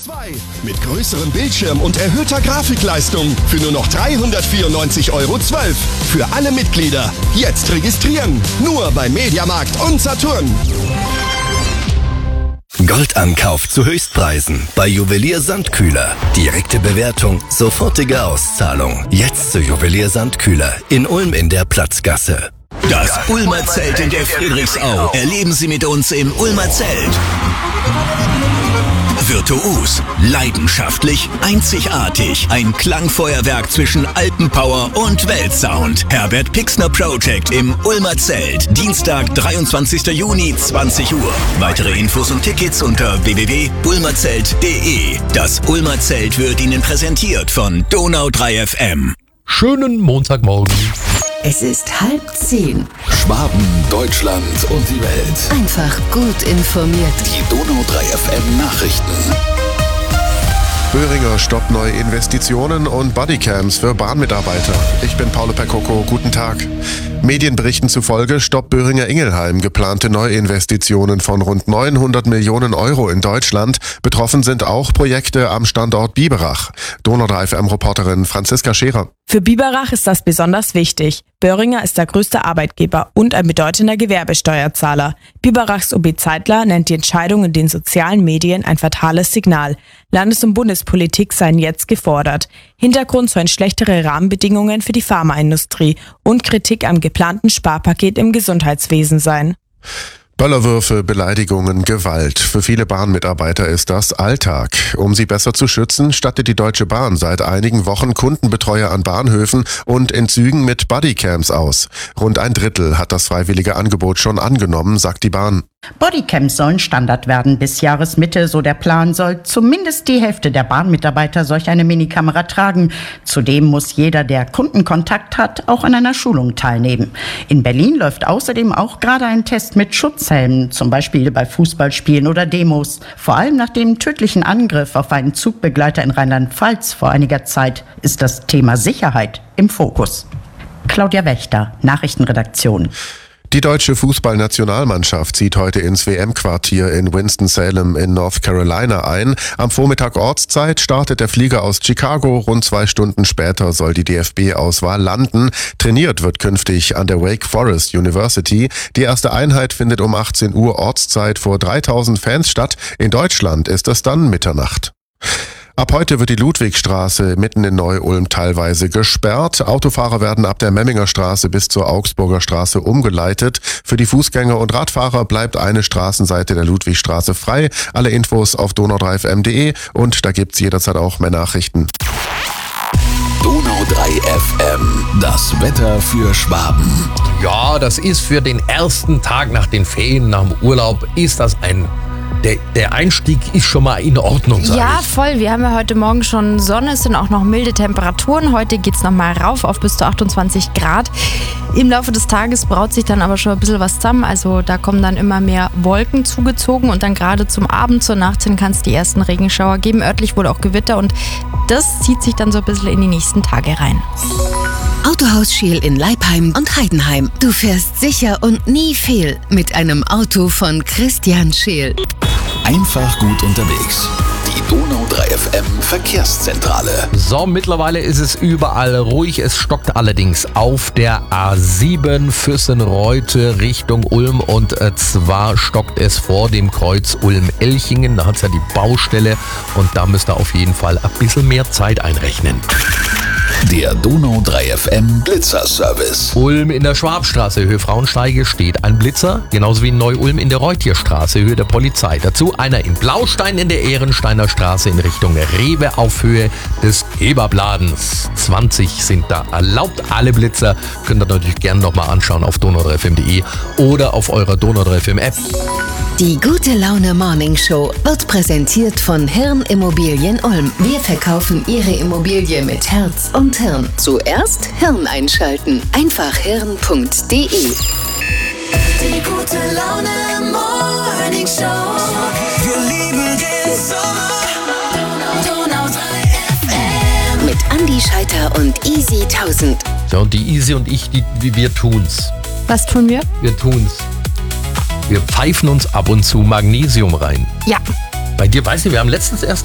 2 mit größerem Bildschirm und erhöhter Grafikleistung für nur noch 394,12 € für alle Mitglieder. Jetzt registrieren, nur bei Mediamarkt und Saturn. Goldankauf zu Höchstpreisen bei Juwelier Sandkühler. Direkte Bewertung, sofortige Auszahlung. Jetzt zu Juwelier Sandkühler in Ulm in der Platzgasse. Das Ulmer Zelt in der Friedrichsau. Erleben Sie mit uns im Ulmer Zelt. Virtuos, leidenschaftlich, einzigartig. Ein Klangfeuerwerk zwischen Alpenpower und Weltsound. Herbert Pixner Project im Ulmer Zelt. Dienstag, 23. Juni, 20 Uhr. Weitere Infos und Tickets unter www.ulmerzelt.de. Das Ulmer Zelt wird Ihnen präsentiert von Donau 3 FM. Schönen Montagmorgen. Es ist 9:30. Schwaben, Deutschland und die Welt. Einfach gut informiert. Die Donau 3 FM Nachrichten. Böhringer stoppt neue Investitionen und Bodycams für Bahnmitarbeiter. Ich bin Paolo Percoco, guten Tag. Medienberichten zufolge stoppt Böhringer Ingelheim geplante Neuinvestitionen von rund 900 Millionen € in Deutschland. Betroffen sind auch Projekte am Standort Biberach. Donau 3 FM-Reporterin Franziska Scherer. Für Biberach ist das besonders wichtig. Böhringer ist der größte Arbeitgeber und ein bedeutender Gewerbesteuerzahler. Biberachs OB Zeitler nennt die Entscheidung in den sozialen Medien ein fatales Signal. Landes- und Bundespolitik seien jetzt gefordert. Hintergrund sollen schlechtere Rahmenbedingungen für die Pharmaindustrie und Kritik am geplanten Sparpaket im Gesundheitswesen sein. Böllerwürfe, Beleidigungen, Gewalt. Für viele Bahnmitarbeiter ist das Alltag. Um sie besser zu schützen, stattet die Deutsche Bahn seit einigen Wochen Kundenbetreuer an Bahnhöfen und in Zügen mit Bodycams aus. Rund ein Drittel hat das freiwillige Angebot schon angenommen, sagt die Bahn. Bodycams sollen Standard werden bis Jahresmitte, so der Plan, soll zumindest die Hälfte der Bahnmitarbeiter solch eine Minikamera tragen. Zudem muss jeder, der Kundenkontakt hat, auch an einer Schulung teilnehmen. In Berlin läuft außerdem auch gerade ein Test mit Schutzhelmen, zum Beispiel bei Fußballspielen oder Demos. Vor allem nach dem tödlichen Angriff auf einen Zugbegleiter in Rheinland-Pfalz vor einiger Zeit ist das Thema Sicherheit im Fokus. Claudia Wächter, Nachrichtenredaktion. Die deutsche Fußballnationalmannschaft zieht heute ins WM-Quartier in Winston-Salem in North Carolina ein. Am Vormittag Ortszeit startet der Flieger aus Chicago. Rund 2 Stunden später soll die DFB-Auswahl landen. Trainiert wird künftig an der Wake Forest University. Die erste Einheit findet um 18 Uhr Ortszeit vor 3000 Fans statt. In Deutschland ist es dann Mitternacht. Ab heute wird die Ludwigstraße mitten in Neu-Ulm teilweise gesperrt. Autofahrer werden ab der Memminger Straße bis zur Augsburger Straße umgeleitet. Für die Fußgänger und Radfahrer bleibt eine Straßenseite der Ludwigstraße frei. Alle Infos auf donau3fm.de und da gibt's jederzeit auch mehr Nachrichten. Donau 3 FM. Das Wetter für Schwaben. Ja, das ist für den ersten Tag nach den Ferien, nach dem Urlaub, ist das der Einstieg ist schon mal in Ordnung, sag Ja, ich. voll. Wir haben ja heute Morgen schon Sonne, es sind auch noch milde Temperaturen. Heute geht's nochmal rauf auf bis zu 28 Grad. Im Laufe des Tages braut sich dann aber schon ein bisschen was zusammen. Also da kommen dann immer mehr Wolken zugezogen und dann gerade zum Abend, zur Nacht hin kann es die ersten Regenschauer geben. Örtlich wohl auch Gewitter und das zieht sich dann so ein bisschen in die nächsten Tage rein. Autohaus Scheel in Leipheim und Heidenheim. Du fährst sicher und nie fehl mit einem Auto von Christian Scheel. Einfach gut unterwegs. Die Donau 3 FM Verkehrszentrale. So, mittlerweile ist es überall ruhig. Es stockt allerdings auf der A7 Füssen-Reute Richtung Ulm und zwar stockt es vor dem Kreuz Ulm-Elchingen. Da hat es ja die Baustelle und da müsst ihr auf jeden Fall ein bisschen mehr Zeit einrechnen. Der Donau 3 FM Blitzerservice. Ulm in der Schwabstraße, Höhe Frauensteige, steht ein Blitzer. Genauso wie in Neu-Ulm in der Reutierstraße, Höhe der Polizei. Dazu einer in Blaustein in der Ehrensteiner Straße in Richtung Rewe auf Höhe des Eberbladens. 20 sind da erlaubt. Alle Blitzer könnt ihr natürlich gerne nochmal anschauen auf donau3fm.de oder auf eurer Donau 3 FM App. Die Gute Laune Morning Show wird präsentiert von Hirn Immobilien Ulm. Wir verkaufen Ihre Immobilie mit Herz und Hirn. Zuerst Hirn einschalten. Einfach hirn.de. Die Gute Laune Morning Show. Wir lieben den Sommer. Donau 3 FM. Mit Andi Scheiter und Easy 1000. So, und die Easy und ich, wir tun's. Was tun wir? Wir tun's. Wir pfeifen uns ab und zu Magnesium rein. Ja. Bei dir, weißt du, wir haben letztens erst